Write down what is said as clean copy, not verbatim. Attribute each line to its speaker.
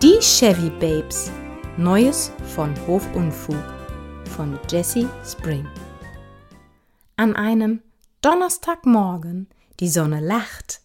Speaker 1: Die Chevy Babes. Neues von Hof Unfug von Jessie Spring. An einem Donnerstagmorgen, die Sonne lacht